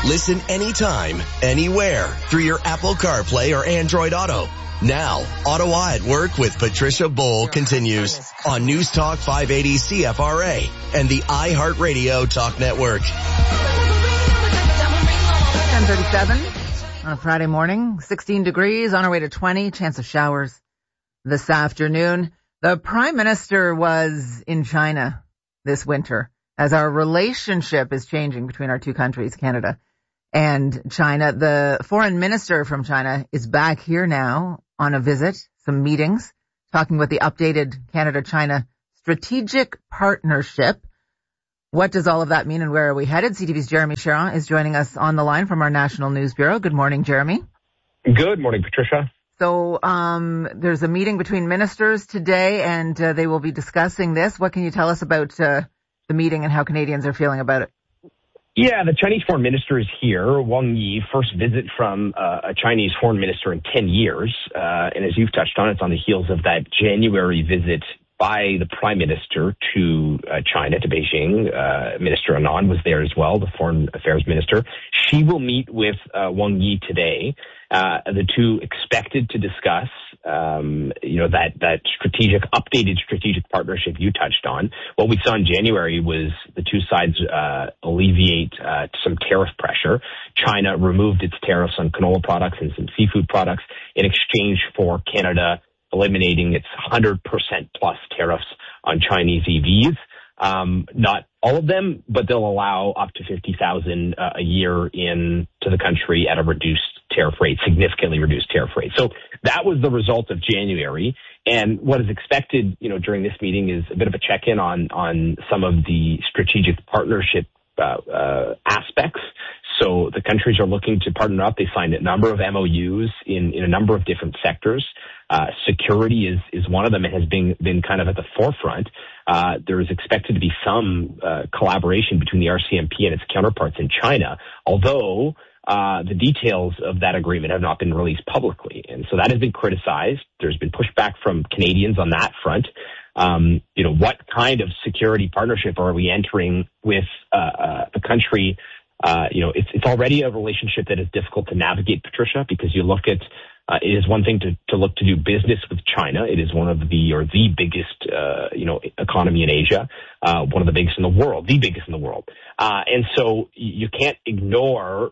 Listen anytime, anywhere through your Apple CarPlay or Android Auto. Now, Ottawa at Work with Patricia Bowl continues on News Talk 580 CFRA and the iHeartRadio Talk Network. 10:37 on a Friday morning, 16 degrees, on our way to 20, chance of showers this afternoon. The Prime Minister was in China this winter as our relationship is changing between our two countries, Canada and China. The Foreign Minister from China is back here now on a visit, some meetings, talking about the updated Canada-China strategic partnership. What does all of that mean and where are we headed? CTV's Jeremy Sharon is joining us on the line from our National News Bureau. Good morning, Jeremy. Good morning, Patricia. So there's a meeting between ministers today, and they will be discussing this. What can you tell us about the meeting and how Canadians are feeling about it? Yeah, the Chinese foreign minister is here. Wang Yi, first visit from a Chinese foreign minister in 10 years. And as you've touched on, it's on the heels of that January visit by the Prime Minister to China, to Beijing. Minister Anand was there as well, the Foreign Affairs Minister. She will meet with Wang Yi today. The two expected to discuss, that updated strategic partnership you touched on. What we saw in January was the two sides alleviate some tariff pressure. China removed its tariffs on canola products and some seafood products in exchange for Canada eliminating its 100% plus tariffs on Chinese EVs. Not all of them, but they'll allow up to 50,000 a year into the country at a reduced tariff rate, significantly reduced tariff rate. So that was the result of January. And what is expected, during this meeting is a bit of a check-in on some of the strategic partnership aspects. So the countries are looking to partner up. They signed a number of MOUs in a number of different sectors. Security is one of them and has been kind of at the forefront. There is expected to be some collaboration between the RCMP and its counterparts in China, although the details of that agreement have not been released publicly. And so that has been criticized. There's been pushback from Canadians on that front. What kind of security partnership are we entering with the country? It's already a relationship that is difficult to navigate, Patricia, because you look at it is one thing to look to do business with China. It is one of the biggest, economy in Asia, one of the biggest in the world, the biggest in the world. And so you can't ignore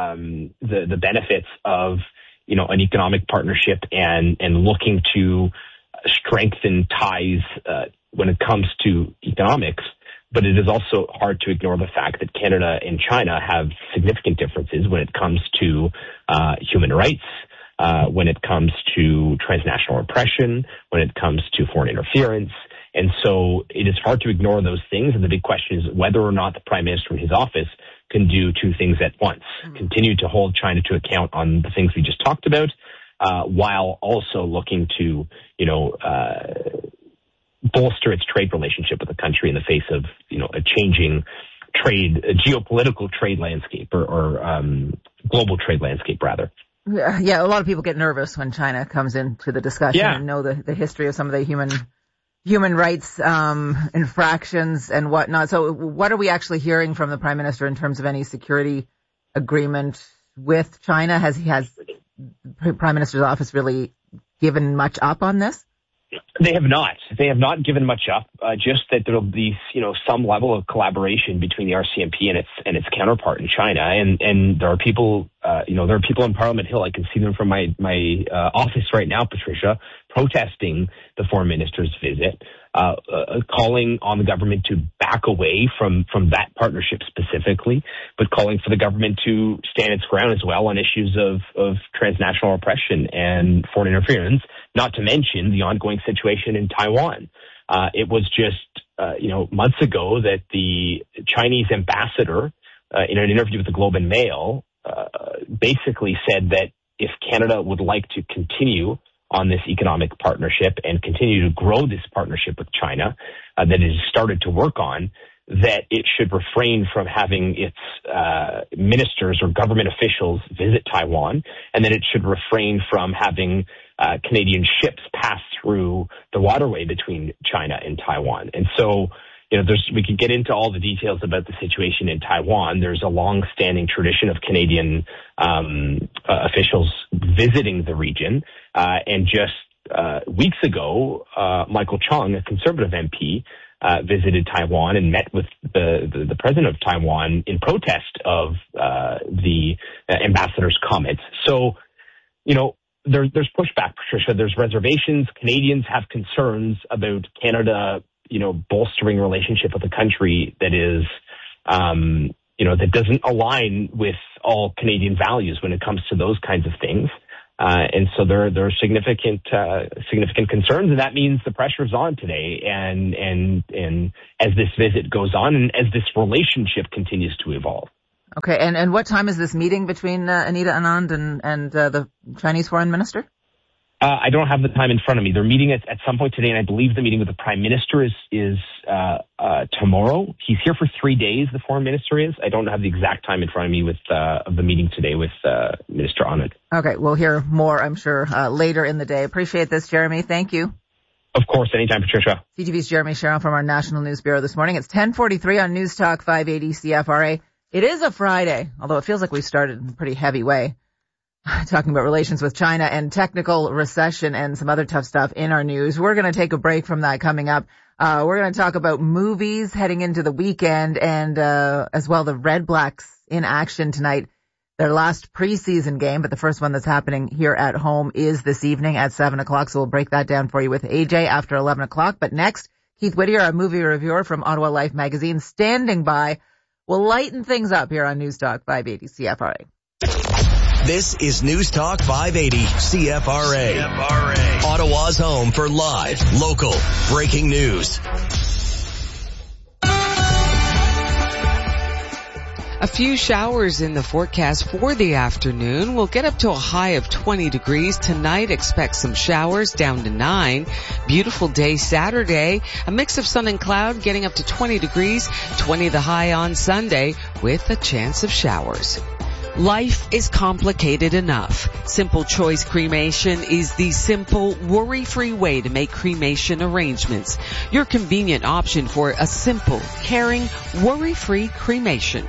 the benefits of, an economic partnership and looking to strengthen ties when it comes to economics. But it is also hard to ignore the fact that Canada and China have significant differences when it comes to human rights, when it comes to transnational oppression, when it comes to foreign interference. And so it is hard to ignore those things. And the big question is whether or not the Prime Minister in his office can do two things at once. Continue to hold China to account on the things we just talked about, while also looking to, bolster its trade relationship with the country in the face of, a changing geopolitical trade landscape or global trade landscape, rather. Yeah, a lot of people get nervous when China comes into the discussion and know the history of some of the human rights infractions and whatnot. So what are we actually hearing from the Prime Minister in terms of any security agreement with China? Has the Prime Minister's office really given much up on this? They have not. They have not given much up. Just that there will be, some level of collaboration between the RCMP and its counterpart in China. And there are people, there are people on Parliament Hill. I can see them from my office right now, Patricia, protesting the Foreign Minister's visit, calling on the government to back away from that partnership specifically, but calling for the government to stand its ground as well on issues of transnational oppression and foreign interference, not to mention the ongoing situation in Taiwan. It was just, months ago that the Chinese ambassador, in an interview with the Globe and Mail, basically said that if Canada would like to continue on this economic partnership and continue to grow this partnership with China that it has started to work on, that it should refrain from having its ministers or government officials visit Taiwan, and that it should refrain from having Canadian ships pass through the waterway between China and Taiwan. And so, we could get into all the details about the situation in Taiwan. There's a long-standing tradition of Canadian officials visiting the region, and just weeks ago, Michael Chung, a Conservative MP, visited Taiwan and met with the president of Taiwan in protest of the ambassador's comments. So, there's pushback, Patricia. There's reservations. Canadians have concerns about Canada, bolstering a relationship with a country that is, that doesn't align with all Canadian values when it comes to those kinds of things. And so there are significant concerns, and that means the pressure is on today. And as this visit goes on, and as this relationship continues to evolve. Okay, and what time is this meeting between Anita Anand and the Chinese foreign minister? I don't have the time in front of me. They're meeting at some point today, and I believe the meeting with the Prime Minister is tomorrow. He's here for 3 days, the Foreign Minister is. I don't have the exact time in front of me of the meeting today with Minister Anand. Okay, we'll hear more, I'm sure, later in the day. Appreciate this, Jeremy. Thank you. Of course, anytime, Patricia. CTV's Jeremy Sharon from our National News Bureau this morning. It's 10:43 on News Talk 580 CFRA. It is a Friday, although it feels like we started in a pretty heavy way. Talking about relations with China and technical recession and some other tough stuff in our news. We're going to take a break from that coming up. We're going to talk about movies heading into the weekend and as well the Red Blacks in action tonight. Their last preseason game, but the first one that's happening here at home is this evening at 7 o'clock. So we'll break that down for you with AJ after 11 o'clock. But next, Keith Whittier, a movie reviewer from Ottawa Life magazine, standing by. We'll lighten things up here on News Talk 580 CFRA. This is News Talk 580 CFRA. Ottawa's home for live, local, breaking news. A few showers in the forecast for the afternoon. We'll get up to a high of 20 degrees. Tonight, expect some showers down to 9. Beautiful day Saturday. A mix of sun and cloud getting up to 20 degrees. 20 the high on Sunday with a chance of showers. Life is complicated enough. Simple Choice Cremation is the simple, worry-free way to make cremation arrangements. Your convenient option for a simple, caring, worry-free cremation.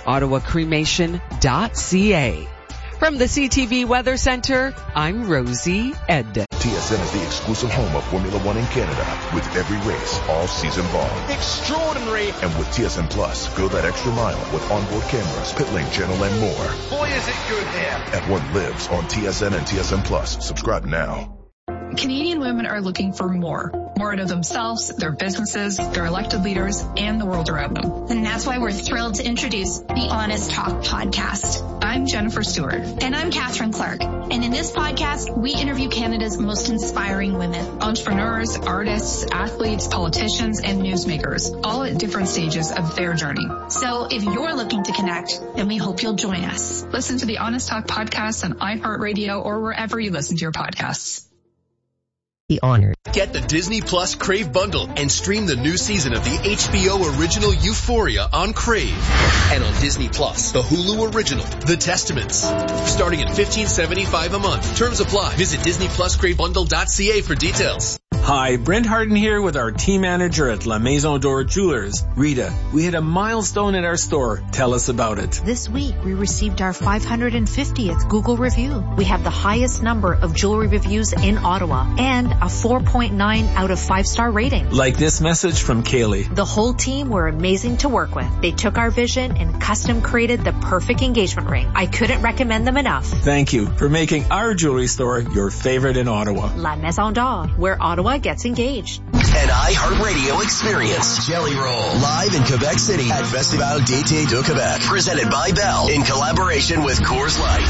OttawaCremation.ca. From the CTV Weather Center, I'm Rosie Ed. TSN is the exclusive home of Formula One in Canada, with every race all season long. Extraordinary. And with TSN Plus, go that extra mile with onboard cameras, pit lane channel, and more. Boy, is it good there. At what lives on TSN and TSN Plus. Subscribe now. Canadian women are looking for more out of themselves, their businesses, their elected leaders, and the world around them. And that's why we're thrilled to introduce the Honest Talk podcast. I'm Jennifer Stewart. And I'm Catherine Clark. And in this podcast, we interview Canada's most inspiring women. Entrepreneurs, artists, athletes, politicians, and newsmakers, all at different stages of their journey. So if you're looking to connect, then we hope you'll join us. Listen to the Honest Talk podcast on iHeartRadio or wherever you listen to your podcasts. Honored. Get the Disney Plus Crave bundle and stream the new season of the HBO original Euphoria on Crave. And on Disney Plus, the Hulu original, The Testaments. Starting at $15.75 a month. Terms apply. Visit DisneyPlusCraveBundle.ca for details. Hi, Brent Harden here with our team manager at La Maison d'Or Jewelers. Rita, we hit a milestone at our store. Tell us about it. This week, we received our 550th Google review. We have the highest number of jewelry reviews in Ottawa and a 4.9 out of 5-star rating. Like this message from Kaylee. The whole team were amazing to work with. They took our vision and custom created the perfect engagement ring. I couldn't recommend them enough. Thank you for making our jewelry store your favorite in Ottawa. La Maison d'Or, where Ottawa gets engaged. An iHeartRadio experience. Jelly Roll. Live in Quebec City at Festival d'été de Québec. Presented by Bell in collaboration with Coors Light.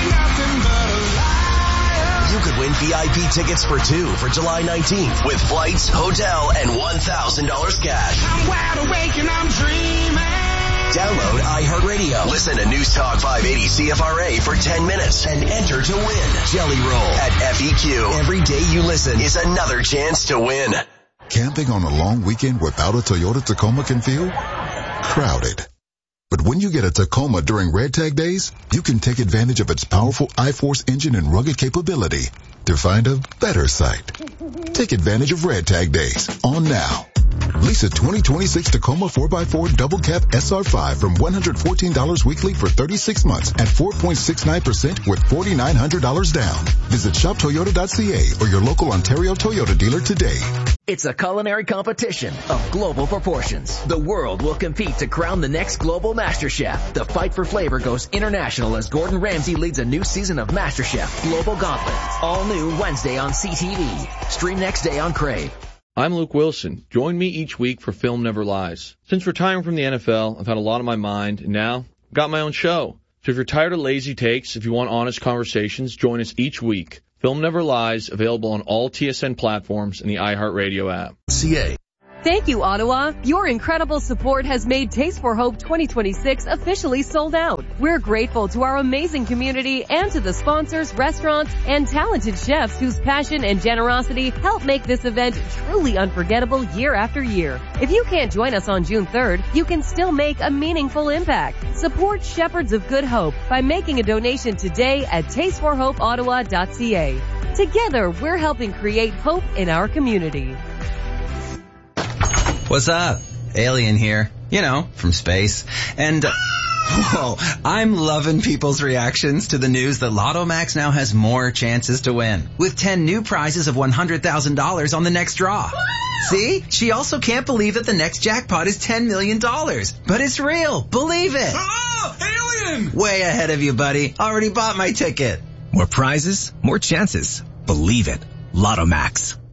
You could win VIP tickets for 2 for July 19th with flights, hotel, and $1,000 cash. I'm wide awake and I'm dreaming. Download iHeartRadio. Listen to News Talk 580 CFRA for 10 minutes and enter to win. Jelly Roll at FEQ. Every day you listen is another chance to win. Camping on a long weekend without a Toyota Tacoma can feel crowded. But when you get a Tacoma during Red Tag Days, you can take advantage of its powerful I-Force engine and rugged capability to find a better site. Take advantage of Red Tag Days on now. Lease a 2026 Tacoma 4x4 double cab SR5 from $114 weekly for 36 months at 4.69% with $4,900 down. Visit shoptoyota.ca or your local Ontario Toyota dealer today. It's a culinary competition of global proportions. The world will compete to crown the next global Master Chef. The fight for flavor goes international as Gordon Ramsay leads a new season of Master Chef Global Gauntlet. All new Wednesday on CTV. Stream next day on Crave. I'm Luke Wilson. Join me each week for Film Never Lies. Since retiring from the NFL, I've had a lot on my mind, and now I've got my own show. So if you're tired of lazy takes, if you want honest conversations, join us each week. Film Never Lies, available on all TSN platforms and the iHeartRadio app. CA. Thank you, Ottawa. Your incredible support has made Taste for Hope 2026 officially sold out. We're grateful to our amazing community and to the sponsors, restaurants, and talented chefs whose passion and generosity help make this event truly unforgettable year after year. If you can't join us on June 3rd, you can still make a meaningful impact. Support Shepherds of Good Hope by making a donation today at tasteforhopeottawa.ca. Together, we're helping create hope in our community. What's up? Alien here. You know, from space. And, whoa, I'm loving people's reactions to the news that Lotto Max now has more chances to win. With 10 new prizes of $100,000 on the next draw. See? She also can't believe that the next jackpot is $10 million. But it's real. Believe it. Oh, alien! Way ahead of you, buddy. Already bought my ticket. More prizes, more chances. Believe it. Lotto Max.